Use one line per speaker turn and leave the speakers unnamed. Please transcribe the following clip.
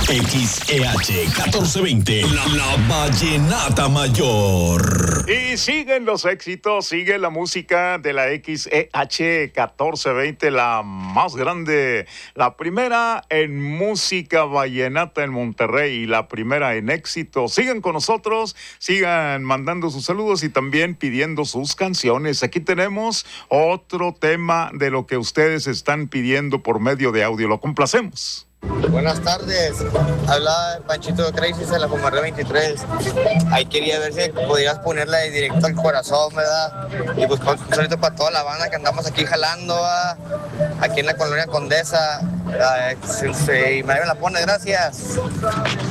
XEH 1420, la Vallenata Mayor.
Y siguen los éxitos, sigue la música de la XEH 1420, la más grande, la primera en música vallenata en Monterrey y la primera en éxito. Sigan con nosotros, sigan mandando sus saludos y también pidiendo sus canciones. Aquí tenemos otro tema de lo que ustedes están pidiendo por medio de audio. Lo complacemos.
Buenas tardes, habla Panchito Crazy de la Pomarre 23. Ahí quería ver si podías ponerla directo al corazón, ¿verdad? Y pues un saludo para toda la banda que andamos aquí jalando, ¿verdad? Aquí en la colonia Condesa. Y me la pone, gracias.